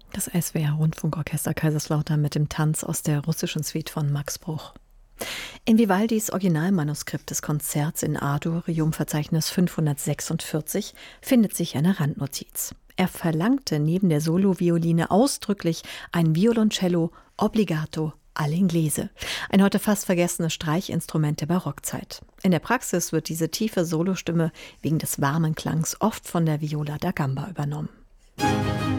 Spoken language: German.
Das SWR-Rundfunkorchester Kaiserslautern mit dem Tanz aus der russischen Suite von Max Bruch. In Vivaldis Originalmanuskript des Konzerts in A-Dur, Verzeichnis 546, findet sich eine Randnotiz. Er verlangte neben der Solovioline ausdrücklich ein Violoncello obbligato all'inglese, ein heute fast vergessenes Streichinstrument der Barockzeit. In der Praxis wird diese tiefe Solostimme wegen des warmen Klangs oft von der Viola da Gamba übernommen.